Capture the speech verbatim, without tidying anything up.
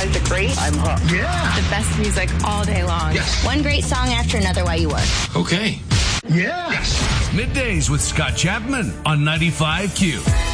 guys are great. I'm hooked. Yeah. The best music all day long. Yes. One great song after another while you work. Okay. Yeah. Yes. Middays with Scott Chapman on ninety-five Q.